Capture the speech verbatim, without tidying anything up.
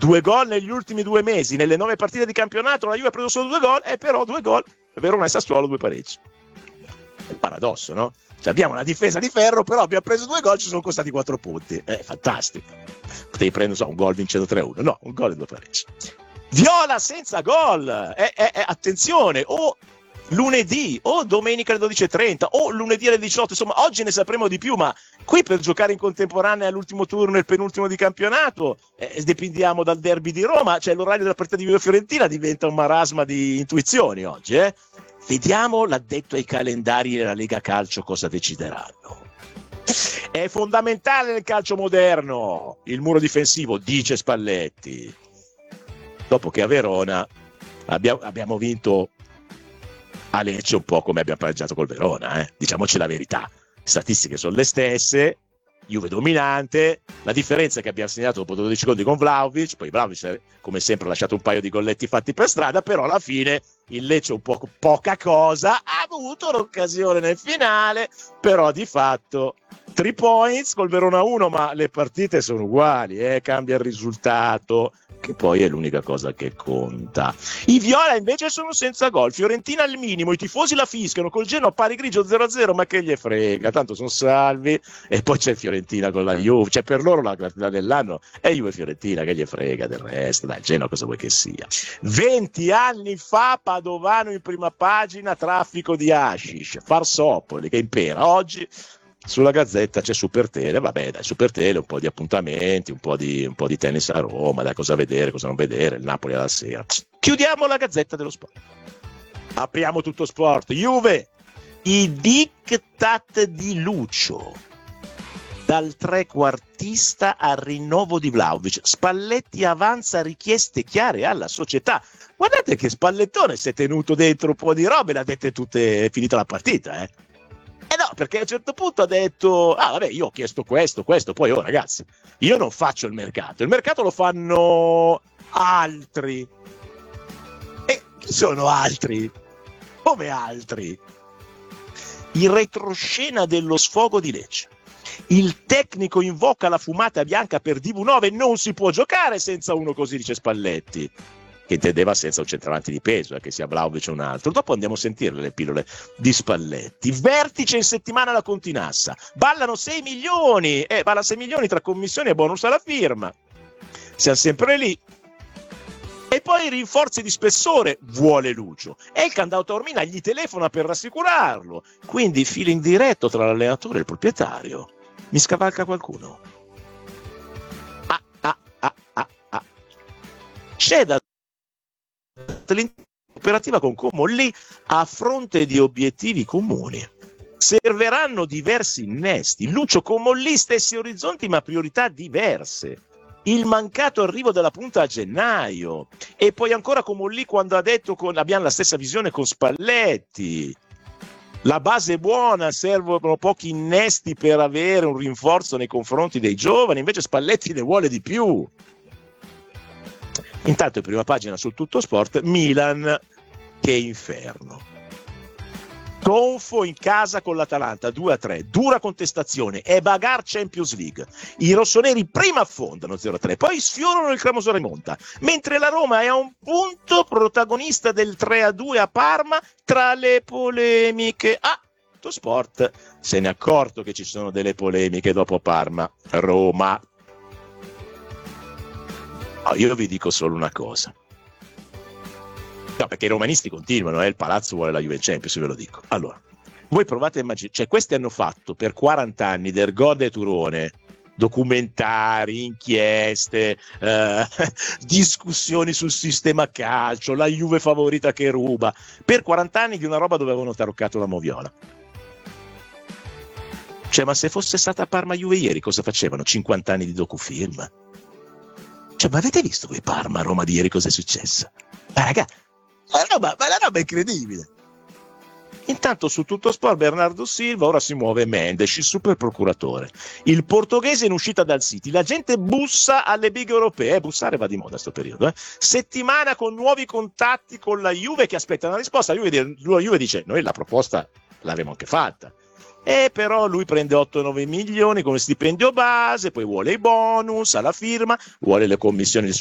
due gol negli ultimi due mesi, nelle nove partite di campionato la Juve ha preso solo due gol, e però due gol, Verona e Sassuolo due pareggi. È un paradosso, no? Cioè, abbiamo una difesa di ferro, però abbiamo preso due gol, ci sono costati quattro punti. È fantastico. Potevi prendere, so, un gol vincendo tre a uno. No, un gol e due pareggi. Viola senza gol. Eh, eh, eh, attenzione, o lunedì, o domenica alle dodici e trenta, o lunedì alle diciotto. Insomma, oggi ne sapremo di più, ma qui per giocare in contemporanea all'ultimo turno e il penultimo di campionato, eh, dipendiamo dal derby di Roma. Cioè, l'orario della partita di Juve Fiorentina diventa un marasma di intuizioni oggi, eh? Vediamo l'addetto ai calendari della Lega Calcio cosa decideranno. È fondamentale nel calcio moderno il muro difensivo, dice Spalletti. Dopo che a Verona abbiamo, abbiamo vinto a Lecce un po' come abbiamo pareggiato col Verona, eh? Diciamoci la verità. Statistiche sono le stesse, Juve dominante, la differenza è che abbiamo segnato dopo dodici secondi con Vlahovic, poi Vlahovic come sempre ha lasciato un paio di golletti fatti per strada, però alla fine il Lecce un po' poca cosa, ha avuto un'occasione nel finale, però di fatto three points col Verona uno, ma le partite sono uguali, eh? Cambia il risultato, che poi è l'unica cosa che conta. I viola invece sono senza gol, Fiorentina al minimo, i tifosi la fischiano, col Genoa pari grigio zero a zero, ma che gli frega, tanto sono salvi, e poi c'è Fiorentina con la Juve, cioè per loro la partita dell'anno è Juve Fiorentina, che gli frega del resto, dai, Genoa cosa vuoi che sia. venti anni fa Padovano in prima pagina, traffico di hashish, Farsopoli che impera, oggi sulla Gazzetta c'è Supertele, vabbè dai, Supertele, un po' di appuntamenti, un po' di, un po' di tennis a Roma, dai, cosa vedere, cosa non vedere, il Napoli alla sera. Chiudiamo la Gazzetta dello Sport, apriamo Tutto Sport. Juve, i diktat di Lucio, dal trequartista al rinnovo di Vlahovic, Spalletti avanza richieste chiare alla società. Guardate che Spallettone si è tenuto dentro un po' di robe, le ha dette tutte, è finita la partita, eh Eh no, perché a un certo punto ha detto, ah vabbè, io ho chiesto questo, questo, poi oh ragazzi, io non faccio il mercato, il mercato lo fanno altri. E chi sono altri? Come altri? Il retroscena dello sfogo di Lecce. Il tecnico invoca la fumata bianca per D V nove, non si può giocare senza uno così, dice Spalletti, che intendeva senza un centravanti di peso, eh, che sia Vlahovic o un altro. Dopo andiamo a sentire le pillole di Spalletti. Vertice in settimana alla Continassa, ballano sei milioni, eh, balla sei milioni tra commissioni e bonus alla firma, siamo sempre lì. E poi rinforzi di spessore vuole Lucio, e il cantautor Mina gli telefona per rassicurarlo, quindi feeling diretto tra l'allenatore e il proprietario. Mi scavalca qualcuno? Ah ah ah ah ah c'è da operativa con Como lì a fronte di obiettivi comuni. Serveranno diversi innesti. Lucio Comolli stessi orizzonti ma priorità diverse. Il mancato arrivo della punta a gennaio, e poi ancora Comolli quando ha detto con, abbiamo la stessa visione con Spalletti. La base è buona, servono pochi innesti per avere un rinforzo nei confronti dei giovani, invece Spalletti ne vuole di più. Intanto in prima pagina su Tutto Sport, Milan, che inferno. Tonfo in casa con l'Atalanta due a tre, dura contestazione e bagarre Champions League. I rossoneri prima affondano zero a tre, poi sfiorano il cremoso rimonta, mentre la Roma è a un punto protagonista del tre a due a Parma tra le polemiche. Ah, Tutto Sport se ne è accorto che ci sono delle polemiche dopo Parma Roma. Oh, io vi dico solo una cosa. No, perché i romanisti continuano, eh, il palazzo vuole la Juve Champions, ve lo dico. Allora, voi provate a immaginare, cioè questi hanno fatto per quaranta anni del Gode Turone documentari, inchieste, eh, discussioni sul sistema calcio, la Juve favorita che ruba, per quaranta anni di una roba dove avevano taroccato la moviola. Cioè, ma se fosse stata Parma Juve ieri, cosa facevano? cinquanta anni di docufilm. Cioè, ma avete visto qui Parma Roma di ieri cosa è successo? Ma ragazzi, ma la roba, ma la roba è incredibile. Intanto su Tutto Sport Bernardo Silva, ora si muove Mendes, il super procuratore. Il portoghese in uscita dal City, la gente bussa alle big europee, eh, bussare va di moda a sto periodo. Eh. Settimana con nuovi contatti con la Juve che aspetta una risposta. La Juve, la Juve dice, noi la proposta l'avremo anche fatta. E però lui prende otto nove milioni come stipendio base, poi vuole i bonus alla firma, vuole le commissioni